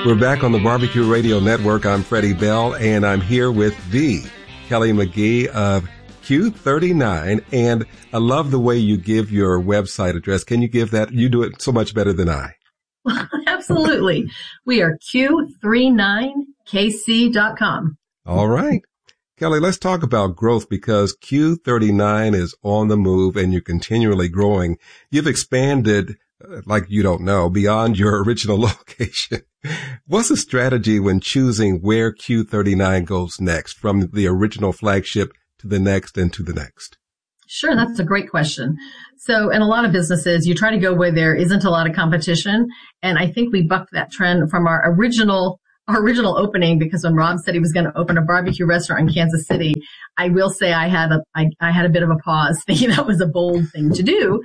We're back on the Barbecue Radio Network. I'm Freddie Bell, and I'm here with the Kelly McGee of Q39. And I love the way you give your website address. Can you give that? You do it so much better than I. Absolutely. We are Q39KC.com. All right. Kelly, let's talk about growth because Q39 is on the move and you're continually growing. You've expanded, like you don't know, beyond your original location. What's the strategy when choosing where Q39 goes next, from the original flagship to the next and to the next? Sure, that's a great question. So in a lot of businesses, you try to go where there isn't a lot of competition. And I think we bucked that trend from our original opening, because when Rob said he was going to open a barbecue restaurant in Kansas City, I will say I had a bit of a pause thinking that was a bold thing to do.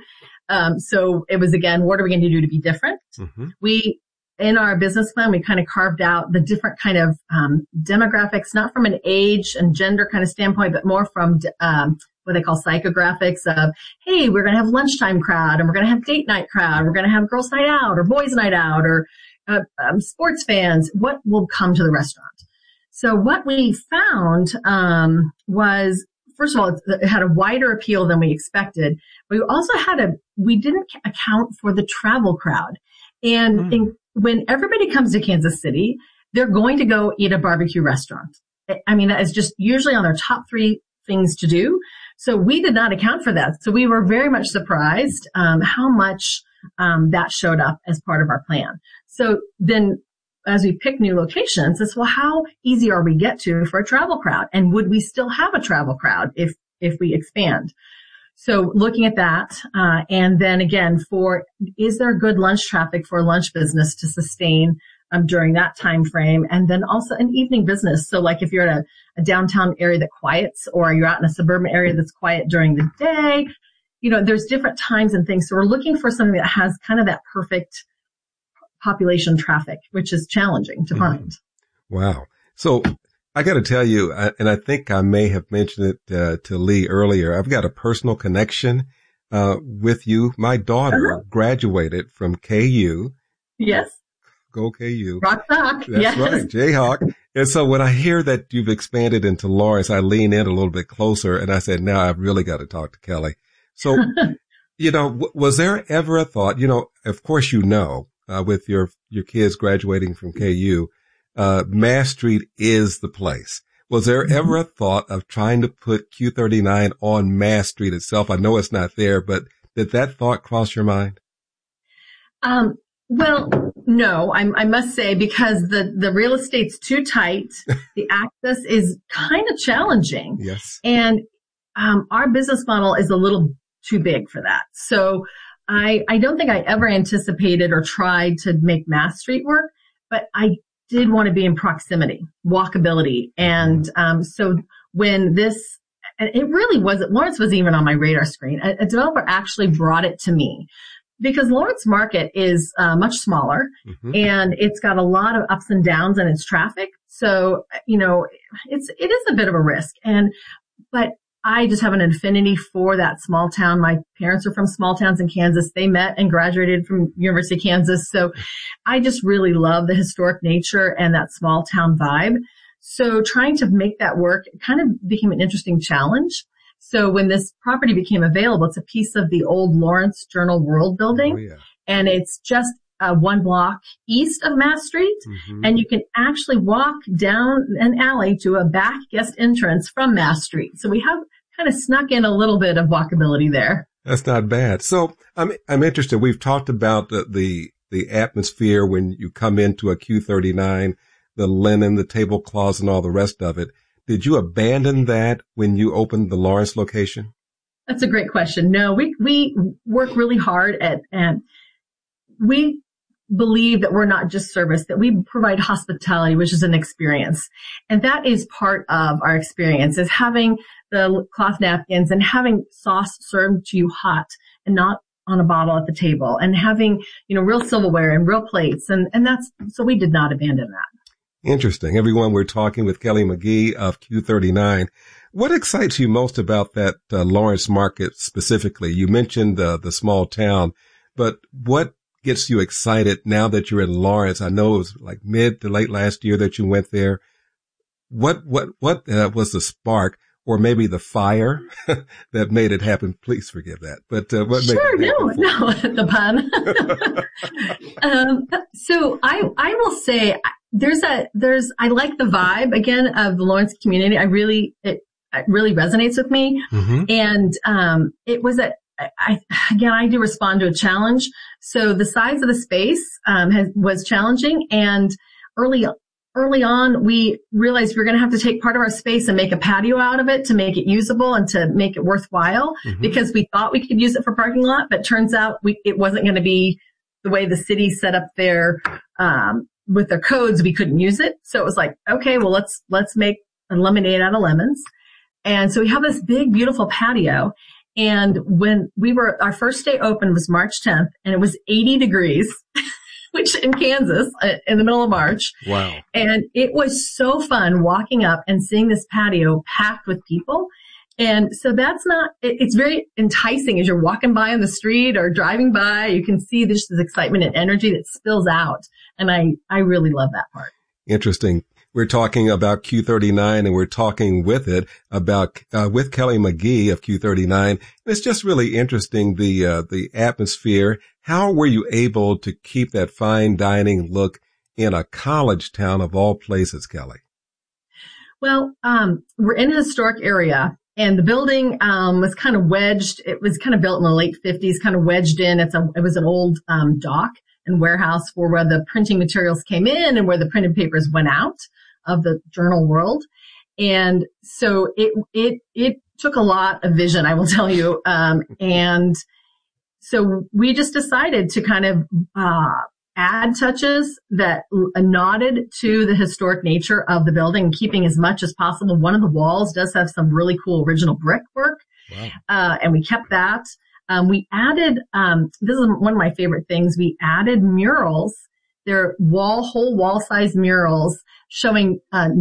So it was, again, what are we going to do to be different? Mm-hmm. In our business plan, we kind of carved out the different kind of demographics, not from an age and gender kind of standpoint, but more from what they call psychographics of, hey, we're going to have lunchtime crowd, and we're going to have date night crowd, we're going to have girls night out or boys night out, or sports fans. What will come to the restaurant? So what we found was, first of all, it had a wider appeal than we expected. We also we didn't account for the travel crowd. And when everybody comes to Kansas City, they're going to go eat a barbecue restaurant. I mean, that is just usually on their top 3 things to do. So we did not account for that. So we were very much surprised how much that showed up as part of our plan. So then as we pick new locations, it's, well, how easy are we get to for a travel crowd? And would we still have a travel crowd if we expand? So looking at that, and then again, is there good lunch traffic for a lunch business to sustain during that time frame? And then also an evening business. So like if you're at a downtown area that quiets, or you're out in a suburban area that's quiet during the day, there's different times and things. So we're looking for something that has kind of that perfect population traffic, which is challenging to find. Wow. So I got to tell you, and I think I may have mentioned it to Lee earlier, I've got a personal connection with you. My daughter graduated from KU. Yes. Go KU. Rock Sock. That's right, Jayhawk. And so when I hear that you've expanded into Lawrence, I lean in a little bit closer and I said, now I've really got to talk to Kelly. So, was there ever a thought, of course, with your kids graduating from KU, Mass Street is the place. Was there ever a thought of trying to put Q39 on Mass Street itself? I know it's not there, but did that thought cross your mind? Well, no, I must say, because the real estate's too tight. The access is kind of challenging. Yes. And our business model is a little too big for that. So I don't think I ever anticipated or tried to make Mass Street work, but I did want to be in proximity, walkability. And so when and it really wasn't, Lawrence wasn't even on my radar screen. A developer actually brought it to me because Lawrence Market is much smaller, and it's got a lot of ups and downs in its traffic. So, it is a bit of a risk. But I just have an affinity for that small town. My parents are from small towns in Kansas. They met and graduated from University of Kansas. So I just really love the historic nature and that small town vibe. So trying to make that work kind of became an interesting challenge. So when this property became available, it's a piece of the old Lawrence Journal World building. Oh, yeah. And it's just 1 block east of Mass Street. And you can actually walk down an alley to a back guest entrance from Mass Street. So we have kind of snuck in a little bit of walkability there. That's not bad. So I'm interested. We've talked about the atmosphere when you come into a Q39, the linen, the tablecloths, and all the rest of it. Did you abandon that when you opened the Lawrence location? That's a great question. No, we work really hard and we believe that we're not just service, that we provide hospitality, which is an experience. And that is part of our experience, is having the cloth napkins and having sauce served to you hot and not on a bottle at the table, and having, real silverware and real plates. And so we did not abandon that. Interesting. Everyone, we're talking with Kelly McGee of Q39. What excites you most about that Lawrence market specifically? You mentioned the small town, but what gets you excited now that you're in Lawrence? I know it was like mid to late last year that you went there. What was the spark, or maybe the fire that made it happen? Please forgive that. But what made it happen? No, the pun. So I will say I like the vibe again of the Lawrence community. It really resonates with me. Mm-hmm. And it was I do respond to a challenge. So the size of the space was challenging, and early on, we realized we were going to have to take part of our space and make a patio out of it to make it usable and to make it worthwhile, mm-hmm. because we thought we could use it for parking lot, but turns out it wasn't going to be the way the city set up their, with their codes. We couldn't use it. So it was like, okay, well, let's make a lemonade out of lemons. And so we have this big, beautiful patio. And when our first day open was March 10th, and it was 80 degrees. Which in Kansas, in the middle of March. Wow. And it was so fun walking up and seeing this patio packed with people. And so it's very enticing as you're walking by on the street or driving by. You can see this excitement and energy that spills out. And I really love that part. Interesting. We're talking about Q39, and we're talking with Kelly McGee of Q39. And it's just really interesting, the atmosphere. How were you able to keep that fine dining look in a college town of all places, Kelly? Well, we're in a historic area, and the building was kind of wedged. It was kind of built in the late 50s, kind of wedged in. It was an old dock and warehouse for where the printing materials came in and where the printed papers went out of the journal world. And so it took a lot of vision, I will tell you. And so we just decided to kind of add touches that nodded to the historic nature of the building, keeping as much as possible. One of the walls does have some really cool original brickwork. Wow. And we kept that. We added, this is one of my favorite things. We added murals. They're whole wall-sized murals showing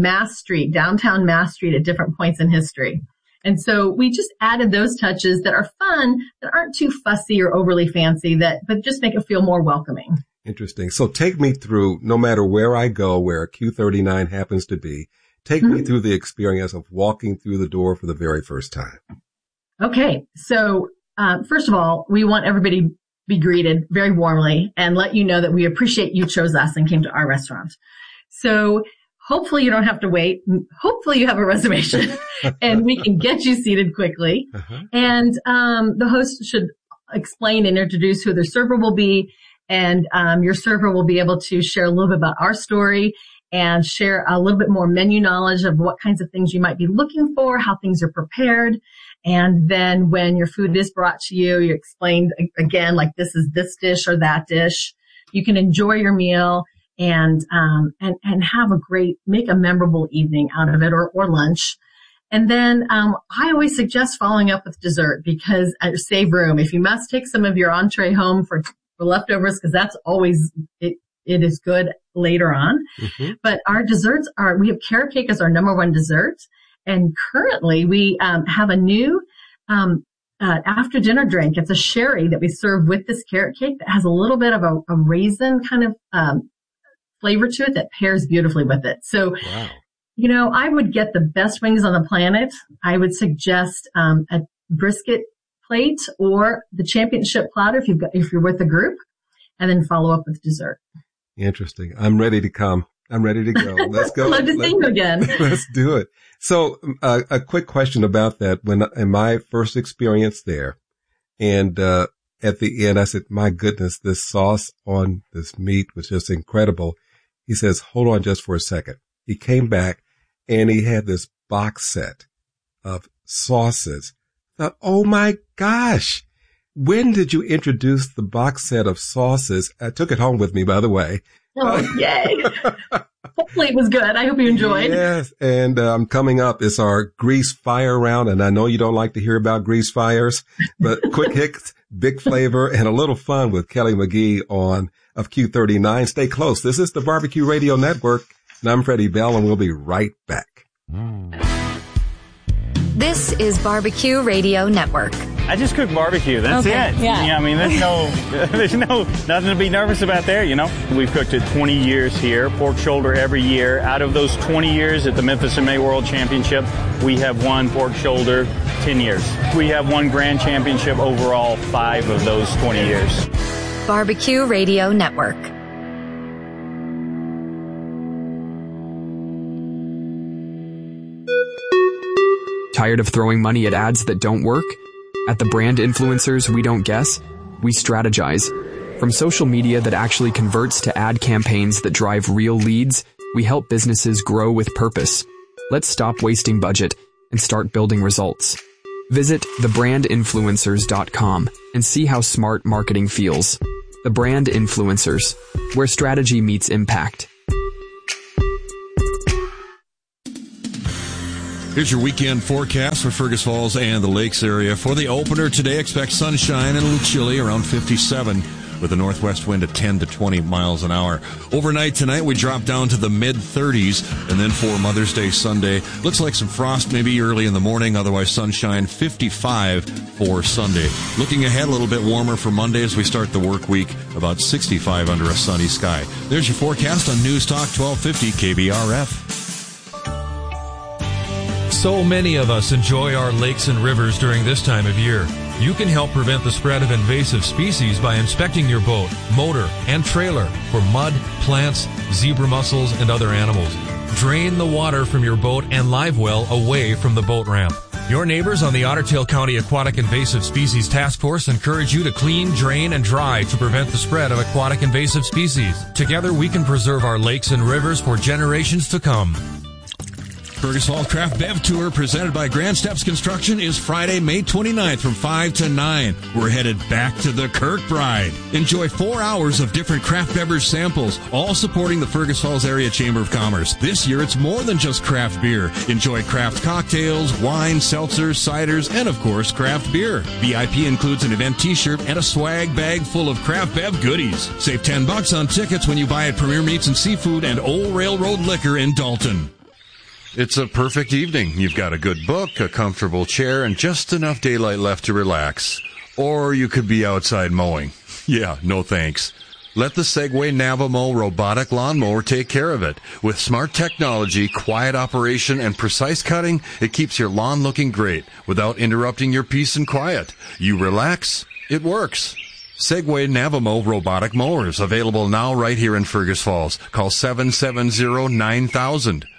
downtown Mass Street at different points in history. And so we just added those touches that are fun, that aren't too fussy or overly fancy, but just make it feel more welcoming. Interesting. So take me through, no matter where I go, where Q39 happens to be, take mm-hmm. me through the experience of walking through the door for the very first time. Okay. So, first of all, we want everybody to be greeted very warmly and let you know that we appreciate you chose us and came to our restaurant. So hopefully you don't have to wait. Hopefully you have a reservation and we can get you seated quickly. Uh-huh. And the host should explain and introduce who their server will be. And your server will be able to share a little bit about our story and share a little bit more menu knowledge of what kinds of things you might be looking for, how things are prepared. And then when your food is brought to you, you explain again, like this is this dish or that dish. You can enjoy your meal and have make a memorable evening out of it or lunch. And then, I always suggest following up with dessert because save room. If you must take some of your entree home for leftovers, because that's always, it is good later on. Mm-hmm. But our desserts we have carrot cake as our number one dessert. And currently we, have a new, after dinner drink. It's a sherry that we serve with this carrot cake that has a little bit of a raisin kind of, flavor to it that pairs beautifully with it. So, wow. I would get the best wings on the planet. I would suggest, a brisket plate or the championship platter if you're with a group, and then follow up with dessert. Interesting. I'm ready to come. I'm ready to go. Let's go. Love to see you again. Let's do it. So, a quick question about that. In my first experience there, and at the end, I said, "My goodness, this sauce on this meat was just incredible." He says, "Hold on just for a second." He came back, and he had this box set of sauces. I thought, oh my gosh, when did you introduce the box set of sauces? I took it home with me, by the way. Oh, yay. Hopefully it was good. I hope you enjoyed. Yes. And coming up is our grease fire round. And I know you don't like to hear about grease fires, but quick hits, big flavor, and a little fun with Kelly McGee of Q39. Stay close. This is the Barbecue Radio Network. And I'm Freddie Bell, and we'll be right back. This is Barbecue Radio Network. I just cook barbecue. That's it. Yeah. I mean, there's nothing to be nervous about there, We've cooked it 20 years here, pork shoulder every year. Out of those 20 years at the Memphis MMA World Championship, we have won pork shoulder 10 years. We have won grand championship overall 5 of those 20 years. Barbecue Radio Network. Tired of throwing money at ads that don't work? At the Brand Influencers We Don't Guess, we strategize. From social media that actually converts to ad campaigns that drive real leads, we help businesses grow with purpose. Let's stop wasting budget and start building results. Visit thebrandinfluencers.com and see how smart marketing feels. The Brand Influencers, where strategy meets impact. Here's your weekend forecast for Fergus Falls and the Lakes area. For the opener today, expect sunshine and a little chilly, around 57, with a northwest wind at 10 to 20 miles an hour. Overnight tonight, we drop down to the mid-30s, and then for Mother's Day Sunday, looks like some frost maybe early in the morning, otherwise sunshine, 55 for Sunday. Looking ahead, a little bit warmer for Monday as we start the work week, about 65 under a sunny sky. There's your forecast on News Talk 1250 KBRF. So many of us enjoy our lakes and rivers during this time of year. You can help prevent the spread of invasive species by inspecting your boat, motor, and trailer for mud, plants, zebra mussels, and other animals. Drain the water from your boat and live well away from the boat ramp. Your neighbors on the Otter Tail County Aquatic Invasive Species Task Force encourage you to clean, drain, and dry to prevent the spread of aquatic invasive species. Together, we can preserve our lakes and rivers for generations to come. Fergus Falls Craft Bev Tour, presented by Grand Steps Construction, is Friday, May 29th from 5 to 9. We're headed back to the Kirkbride. Enjoy 4 hours of different craft beverage samples, all supporting the Fergus Falls Area Chamber of Commerce. This year, it's more than just craft beer. Enjoy craft cocktails, wine, seltzers, ciders, and, of course, craft beer. VIP includes an event t-shirt and a swag bag full of craft bev goodies. Save $10 on tickets when you buy at Premier Meats and Seafood and Old Railroad Liquor in Dalton. It's a perfect evening. You've got a good book, a comfortable chair, and just enough daylight left to relax. Or you could be outside mowing. Yeah, no thanks. Let the Segway Navamo robotic lawnmower take care of it. With smart technology, quiet operation, and precise cutting, it keeps your lawn looking great without interrupting your peace and quiet. You relax, it works. Segway Navamo robotic mowers, available now right here in Fergus Falls. Call 770-9000.